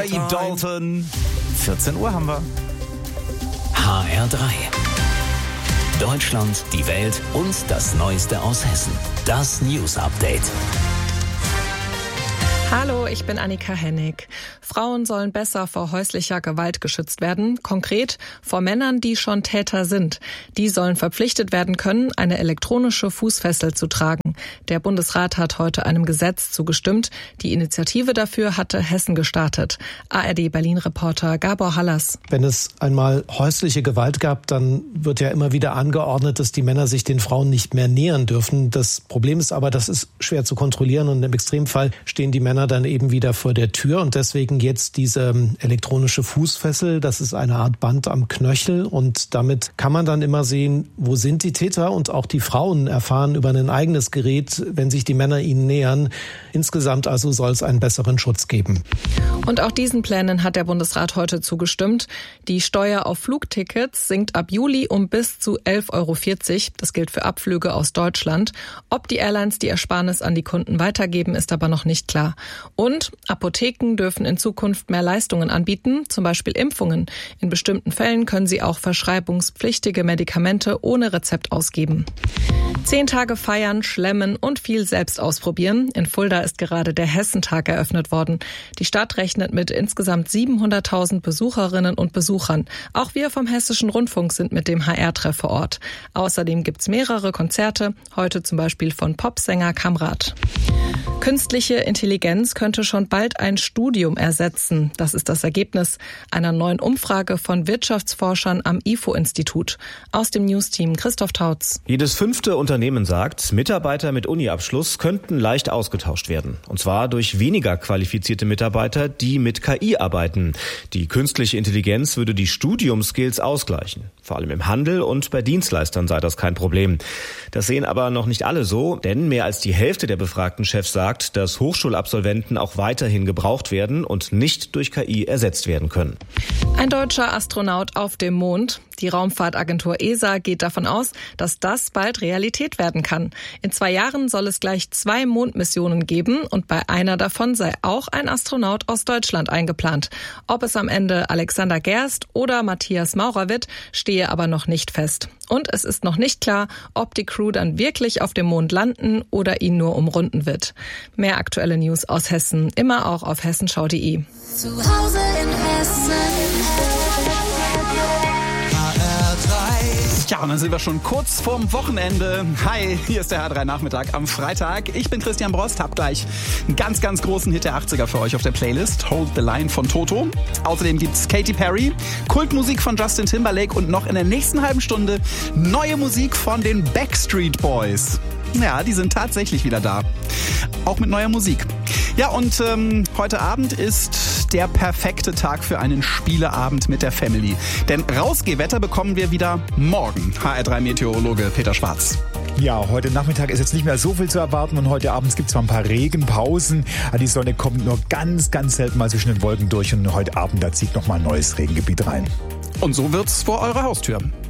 KI Dalton. 14 Uhr haben wir. HR3. Deutschland, die Welt und das Neueste aus Hessen. Das News Update. Hallo, ich bin Annika Hennig. Frauen sollen besser vor häuslicher Gewalt geschützt werden, konkret vor Männern, die schon Täter sind. Die sollen verpflichtet werden können, eine elektronische Fußfessel zu tragen. Der Bundesrat hat heute einem Gesetz zugestimmt. Die Initiative dafür hatte Hessen gestartet. ARD-Berlin-Reporter Gabor Hallas. Wenn es einmal häusliche Gewalt gab, dann wird ja immer wieder angeordnet, dass die Männer sich den Frauen nicht mehr nähern dürfen. Das Problem ist aber, das ist schwer zu kontrollieren und im Extremfall stehen die Männer dann eben wieder vor der Tür und deswegen jetzt diese elektronische Fußfessel. Das ist eine Art Band am Knöchel und damit kann man dann immer sehen, wo sind die Täter, und auch die Frauen erfahren über ein eigenes Gerät, wenn sich die Männer ihnen nähern. Insgesamt also soll es einen besseren Schutz geben. Und auch diesen Plänen hat der Bundesrat heute zugestimmt. Die Steuer auf Flugtickets sinkt ab Juli um bis zu 11,40 €. Das gilt für Abflüge aus Deutschland. Ob die Airlines die Ersparnis an die Kunden weitergeben, ist aber noch nicht klar. Und Apotheken dürfen in Zukunft mehr Leistungen anbieten, zum Beispiel Impfungen. In bestimmten Fällen können sie auch verschreibungspflichtige Medikamente ohne Rezept ausgeben. 10 Tage feiern, schlemmen und viel selbst ausprobieren. In Fulda ist gerade der Hessentag eröffnet worden. Die Stadt rechnet mit insgesamt 700.000 Besucherinnen und Besuchern. Auch wir vom Hessischen Rundfunk sind mit dem HR-Treff vor Ort. Außerdem gibt's mehrere Konzerte, heute zum Beispiel von Popsänger Kamrat. Künstliche Intelligenz könnte schon bald ein Studium ersetzen. Das ist das Ergebnis einer neuen Umfrage von Wirtschaftsforschern am IFO-Institut. Aus dem Newsteam Christoph Tautz. Jedes 5. Unternehmen sagt, Mitarbeiter mit Uni-Abschluss könnten leicht ausgetauscht werden. Und zwar durch weniger qualifizierte Mitarbeiter, die mit KI arbeiten. Die künstliche Intelligenz würde die Studiumskills ausgleichen. Vor allem im Handel und bei Dienstleistern sei das kein Problem. Das sehen aber noch nicht alle so, denn mehr als die Hälfte der befragten Chefs sagt, dass Hochschulabsolventen auch weiterhin gebraucht werden und nicht durch KI ersetzt werden können. Ein deutscher Astronaut auf dem Mond. Die Raumfahrtagentur ESA geht davon aus, dass das bald Realität werden kann. In 2 Jahren soll es gleich 2 Mondmissionen geben und bei einer davon sei auch ein Astronaut aus Deutschland eingeplant. Ob es am Ende Alexander Gerst oder Matthias Maurer wird, stehe aber noch nicht fest. Und es ist noch nicht klar, ob die Crew dann wirklich auf dem Mond landen oder ihn nur umrunden wird. Mehr aktuelle News aus Hessen, immer auch auf hessenschau.de. Zu Hause in Hessen. Ja, und dann sind wir schon kurz vorm Wochenende. Hi, hier ist der HR3 Nachmittag am Freitag. Ich bin Christian Brost, hab gleich einen ganz, ganz großen Hit der 80er für euch auf der Playlist. Hold the Line von Toto. Außerdem gibt's Katy Perry, Kultmusik von Justin Timberlake und noch in der nächsten halben Stunde neue Musik von den Backstreet Boys. Ja, die sind tatsächlich wieder da. Auch mit neuer Musik. Ja, und heute Abend ist der perfekte Tag für einen Spieleabend mit der Family. Denn Rausgehwetter bekommen wir wieder morgen. HR3-Meteorologe Peter Schwarz. Ja, heute Nachmittag ist jetzt nicht mehr so viel zu erwarten und heute Abend gibt es zwar ein paar Regenpausen, aber die Sonne kommt nur ganz, ganz selten mal zwischen den Wolken durch und heute Abend, da zieht nochmal ein neues Regengebiet rein. Und so wird's vor eurer Haustür.